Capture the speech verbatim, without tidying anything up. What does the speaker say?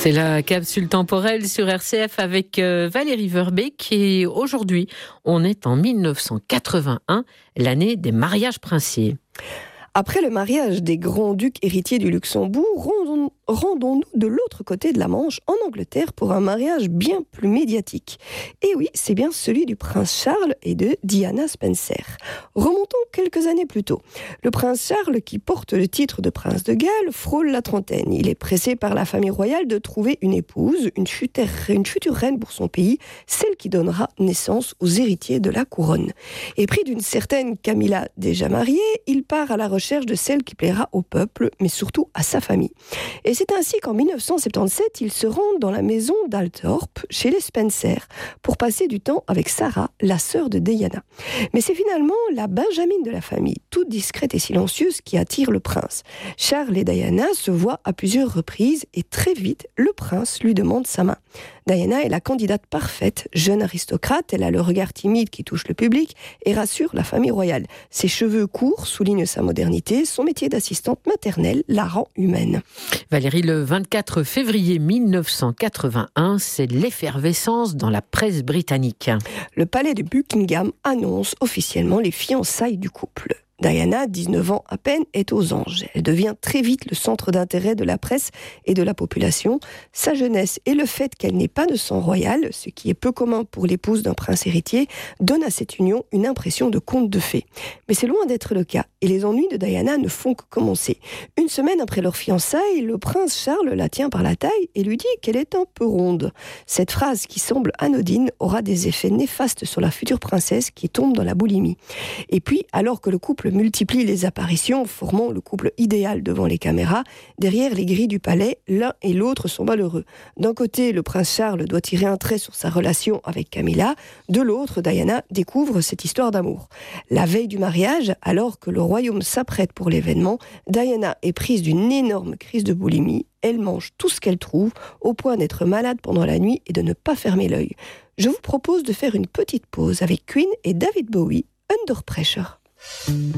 C'est la capsule temporelle sur R C F avec Valérie Verbeek et aujourd'hui, on est en mille neuf cent quatre-vingt-un, l'année des mariages princiers. Après le mariage des grands-ducs héritiers du Luxembourg, rendons, rendons-nous de l'autre côté de la Manche, en Angleterre, pour un mariage bien plus médiatique. Et oui, c'est bien celui du prince Charles et de Diana Spencer. Remontons quelques années plus tôt. Le prince Charles, qui porte le titre de prince de Galles, frôle la trentaine. Il est pressé par la famille royale de trouver une épouse, une future, une future reine pour son pays, celle qui donnera naissance aux héritiers de la couronne. Et pris d'une certaine Camilla déjà mariée, il part à la recherche de celle qui plaira au peuple, mais surtout à sa famille. Et c'est ainsi qu'en mille neuf cent soixante-dix-sept, il se rend dans la maison d'Althorp, chez les Spencer, pour passer du temps avec Sarah, la sœur de Diana. Mais c'est finalement la Benjamine de la famille, toute discrète et silencieuse, qui attire le prince. Charles et Diana se voient à plusieurs reprises et très vite, le prince lui demande sa main. Diana est la candidate parfaite, jeune aristocrate, elle a le regard timide qui touche le public et rassure la famille royale. Ses cheveux courts soulignent sa modernité, son métier d'assistante maternelle la rend humaine. Valérie, le vingt-quatre février mille neuf cent quatre-vingt-un, c'est l'effervescence dans la presse britannique. Le palais de Buckingham annonce officiellement les fiançailles du couple. Diana, dix-neuf ans à peine, est aux anges. Elle devient très vite le centre d'intérêt de la presse et de la population. Sa jeunesse et le fait qu'elle n'ait pas de sang royal, ce qui est peu commun pour l'épouse d'un prince héritier, donnent à cette union une impression de conte de fées. Mais c'est loin d'être le cas, et les ennuis de Diana ne font que commencer. Une semaine après leur fiançailles, le prince Charles la tient par la taille et lui dit qu'elle est un peu ronde. Cette phrase, qui semble anodine, aura des effets néfastes sur la future princesse qui tombe dans la boulimie. Et puis, alors que le couple multiplie les apparitions, formant le couple idéal devant les caméras, derrière les grilles du palais, l'un et l'autre sont malheureux. D'un côté, le prince Charles doit tirer un trait sur sa relation avec Camilla, de l'autre, Diana découvre cette histoire d'amour. La veille du mariage, alors que le royaume s'apprête pour l'événement, Diana est prise d'une énorme crise de boulimie. Elle mange tout ce qu'elle trouve, au point d'être malade pendant la nuit et de ne pas fermer l'œil. Je vous propose de faire une petite pause avec Queen et David Bowie, Under Pressure.